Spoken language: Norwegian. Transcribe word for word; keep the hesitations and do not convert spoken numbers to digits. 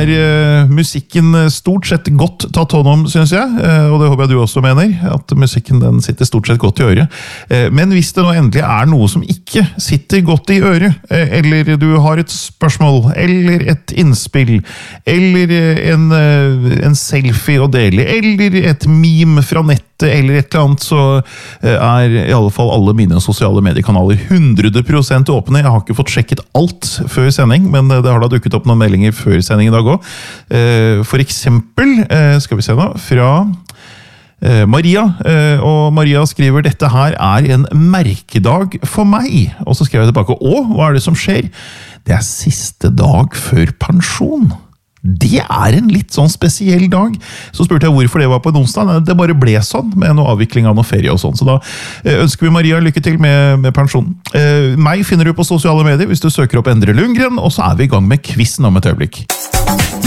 er uh, musikken stort sett godt tatt hånd om, synes jeg, uh, og det håper jeg du også mener, at musikken den sitter stort sett godt i øret. Uh, men hvis det nå endelig er noe som ikke sitter godt i øret, uh, eller du har et spørsmål, eller et innspill, eller uh, en, uh, en selfie å dele, eller et meme fra nettet, eller et eller annet, så er i alle fall alle mine sosiale mediekanaler hundre prosent åpne. Jeg har ikke fått sjekket alt før sending, men det har da dukket opp noen meldinger før sending i dag også. For eksempel, skal vi se nå, fra Maria, og Maria skriver dette her er en merkedag for meg. Og så skrev jeg tilbake, å, hva er det som skjer? Det er siste dag før pensjon. Det er en litt sånn spesiell dag. Så spurte jeg hvorfor det var på en onsdag. Det bare ble sånn, med noe avvikling av noe ferie og sånn. Så da ønsker vi Maria lykke til med, med pensjonen. Eh, meg finner du på sosiale medier hvis du søker opp Endre Lundgren, og så er vi i gang med quizen om et øyeblikk.